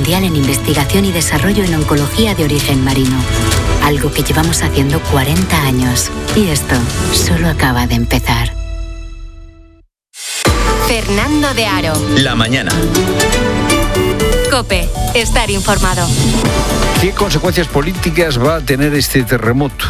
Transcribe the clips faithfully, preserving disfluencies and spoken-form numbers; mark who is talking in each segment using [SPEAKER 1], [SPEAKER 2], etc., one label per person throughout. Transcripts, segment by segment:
[SPEAKER 1] mundial en investigación y desarrollo en oncología de origen marino. Algo que llevamos haciendo cuarenta años. Y esto solo acaba de empezar.
[SPEAKER 2] Fernando de Aro.
[SPEAKER 3] La mañana.
[SPEAKER 2] COPE. Estar informado.
[SPEAKER 4] ¿Qué consecuencias políticas va a tener este terremoto?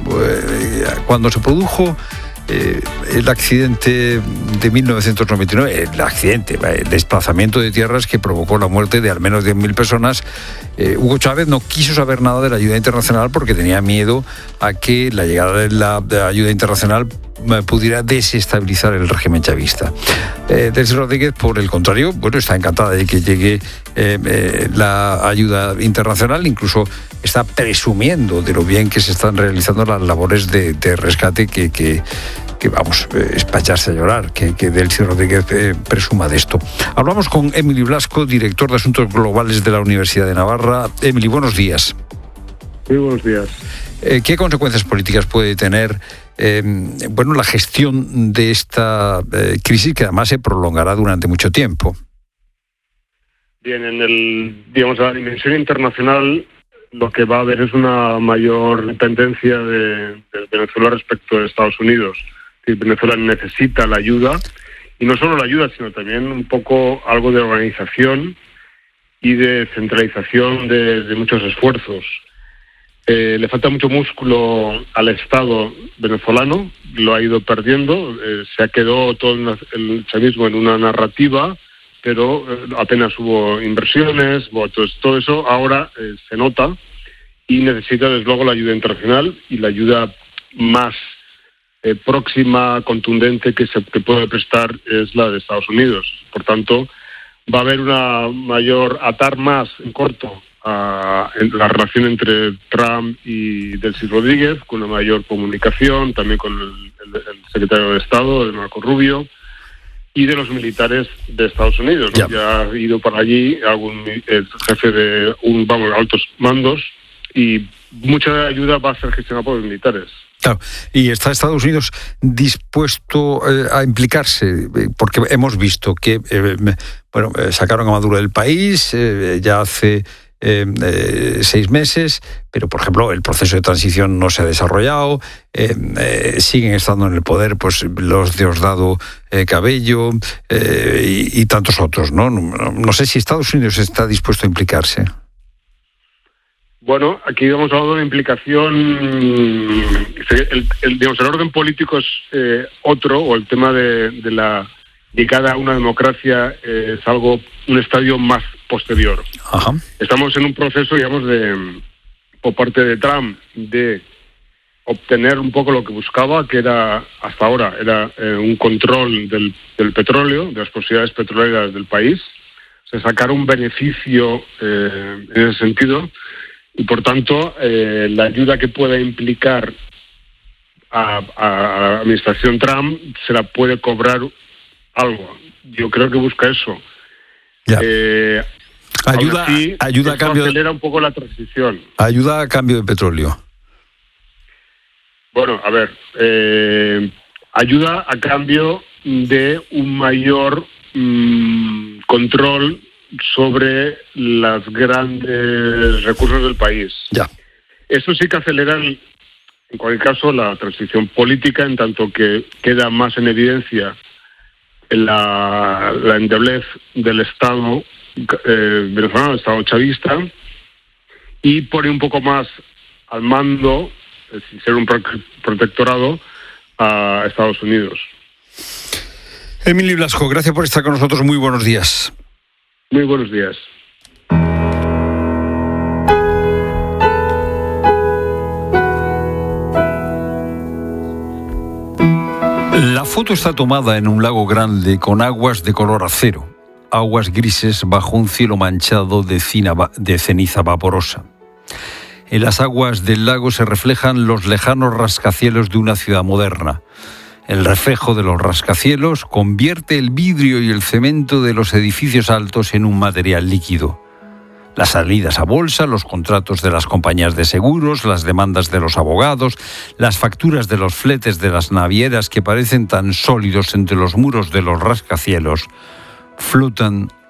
[SPEAKER 4] Cuando se produjo eh, el accidente de mil novecientos noventa y nueve, el accidente, el desplazamiento de tierras que provocó la muerte de al menos diez mil personas, eh, Hugo Chávez no quiso saber nada de la ayuda internacional porque tenía miedo a que la llegada de la, de la ayuda internacional pudiera desestabilizar el régimen chavista. Eh, Delcy Rodríguez, por el contrario, bueno, está encantada de que llegue eh, eh, la ayuda internacional, incluso está presumiendo de lo bien que se están realizando las labores de, de rescate que, que, que vamos, eh, es para echarse a llorar, que, que Delcy Rodríguez eh, presuma de esto. Hablamos con Emily Blasco, director de Asuntos Globales de la Universidad de Navarra. Emily, buenos días.
[SPEAKER 5] Muy buenos días.
[SPEAKER 4] Eh, ¿Qué consecuencias políticas puede tener eh, bueno, la gestión de esta eh, crisis que además se prolongará durante mucho tiempo?
[SPEAKER 5] Bien, en el, digamos, la dimensión internacional lo que va a haber es una mayor dependencia de, de Venezuela respecto de Estados Unidos. Es decir, Venezuela necesita la ayuda, y no solo la ayuda, sino también un poco algo de organización y de centralización de, de muchos esfuerzos. Eh, le falta mucho músculo al Estado venezolano, lo ha ido perdiendo, eh, se ha quedado todo el, el chavismo en una narrativa, pero eh, apenas hubo inversiones, votos, todo eso ahora eh, se nota y necesita desde luego la ayuda internacional, y la ayuda más eh, próxima, contundente que se que puede prestar es la de Estados Unidos. Por tanto, va a haber una mayor, atar más en corto a la relación entre Trump y Delcy Rodríguez, con una mayor comunicación, también con el, el, el secretario de Estado, de Marco Rubio, y de los militares de Estados Unidos, ¿no? Ya ha ido para allí algún el jefe de un vamos altos mandos, y mucha ayuda va a ser gestionada por los militares.
[SPEAKER 4] Claro, y está Estados Unidos dispuesto eh, a implicarse, porque hemos visto que eh, bueno, sacaron a Maduro del país eh, ya hace Eh, eh, seis meses, pero por ejemplo el proceso de transición no se ha desarrollado, eh, eh, siguen estando en el poder pues los Diosdado eh, Cabello eh, y, y tantos otros, ¿no? No, no, no sé si Estados Unidos está dispuesto a implicarse.
[SPEAKER 5] Bueno, aquí hemos hablado de una implicación, el, el, digamos, el orden político es eh, otro, o el tema de, de la llegada a una democracia eh, es algo, un estadio más posterior.
[SPEAKER 4] Ajá.
[SPEAKER 5] Estamos en un proceso, digamos, de por parte de Trump de obtener un poco lo que buscaba, que era hasta ahora era eh, un control del, del petróleo, de las posibilidades petroleras del país, o sea, sacar un beneficio eh, en ese sentido, y por tanto eh, la ayuda que pueda implicar a, a, a la administración Trump se la puede cobrar algo. Yo creo que busca eso.
[SPEAKER 4] Ya.
[SPEAKER 5] Eh,
[SPEAKER 4] ayuda
[SPEAKER 5] así,
[SPEAKER 4] ayuda a cambio de,
[SPEAKER 5] acelera un poco la transición.
[SPEAKER 4] Ayuda a cambio de petróleo.
[SPEAKER 5] Bueno, a ver, eh, ayuda a cambio de un mayor mmm, control sobre los grandes recursos del país.
[SPEAKER 4] Ya.
[SPEAKER 5] Eso sí que acelera, el, en cualquier caso, la transición política, en tanto que queda más en evidencia la, la endeblez del Estado eh, venezolano, el Estado chavista, y pone un poco más al mando, sin ser un protectorado, a Estados Unidos.
[SPEAKER 4] Emily Blasco, gracias por estar con nosotros. Muy buenos días.
[SPEAKER 5] Muy buenos días.
[SPEAKER 4] La foto está tomada en un lago grande con aguas de color acero, aguas grises bajo un cielo manchado de, cina, de ceniza vaporosa. En las aguas del lago se reflejan los lejanos rascacielos de una ciudad moderna. El reflejo de los rascacielos convierte el vidrio y el cemento de los edificios altos en un material líquido. Las salidas a bolsa, los contratos de las compañías de seguros, las demandas de los abogados, las facturas de los fletes de las navieras que parecen tan sólidos entre los muros de los rascacielos, flotan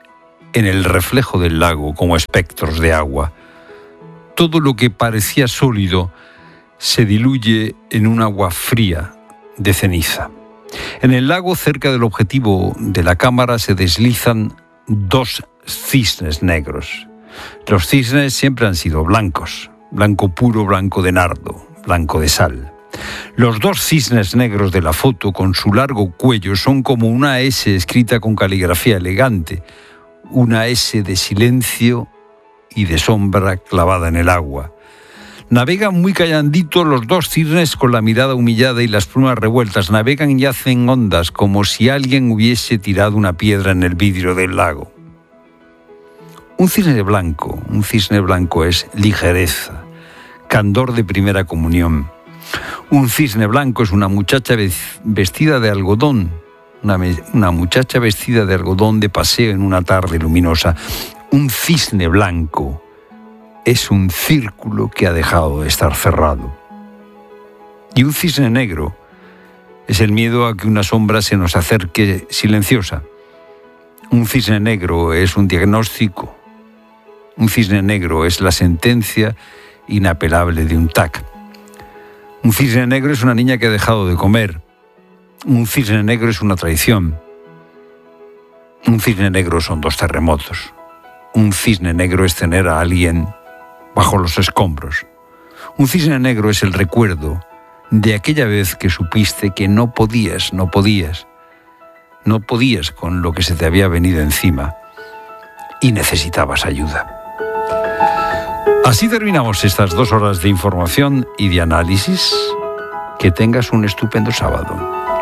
[SPEAKER 4] en el reflejo del lago como espectros de agua. Todo lo que parecía sólido se diluye en un agua fría de ceniza. En el lago, cerca del objetivo de la cámara, se deslizan dos cisnes negros. Los cisnes siempre han sido blancos, blanco puro, blanco de nardo, blanco de sal. Los dos cisnes negros de la foto, con su largo cuello, son como una S escrita con caligrafía elegante, una S de silencio y de sombra clavada en el agua. Navegan muy callanditos los dos cisnes con la mirada humillada y las plumas revueltas. Navegan y hacen ondas como si alguien hubiese tirado una piedra en el vidrio del lago. Un cisne blanco, un cisne blanco es ligereza, candor de primera comunión. Un cisne blanco es una muchacha vestida de algodón, una, una muchacha vestida de algodón de paseo en una tarde luminosa. Un cisne blanco es un círculo que ha dejado de estar cerrado. Y un cisne negro es el miedo a que una sombra se nos acerque silenciosa. Un cisne negro es un diagnóstico. Un cisne negro es la sentencia inapelable de un T A C. Un cisne negro es una niña que ha dejado de comer. Un cisne negro es una traición. Un cisne negro son dos terremotos. Un cisne negro es tener a alguien bajo los escombros. Un cisne negro es el recuerdo de aquella vez que supiste que no podías, no podías, no podías con lo que se te había venido encima y necesitabas ayuda. Así terminamos estas dos horas de información y de análisis. Que tengas un estupendo sábado.